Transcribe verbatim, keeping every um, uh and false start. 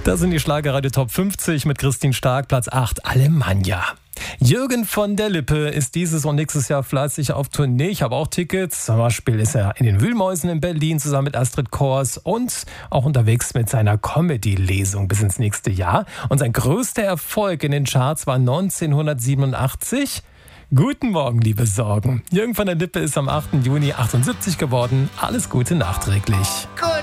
Das sind die Schlagerradio Top fünfzig mit Christine Stark, Platz acht, Alemannia. Jürgen von der Lippe ist dieses und nächstes Jahr fleißig auf Tournee. Ich habe auch Tickets. Zum Beispiel ist er in den Wühlmäusen in Berlin zusammen mit Astrid Kors und auch unterwegs mit seiner Comedy-Lesung bis ins nächste Jahr. Und sein größter Erfolg in den Charts war neunzehnhundertsiebenundachtzig. Guten Morgen, liebe Sorgen. Jürgen von der Lippe ist am achten Juni achtundsiebzig geworden. Alles Gute nachträglich. Cool.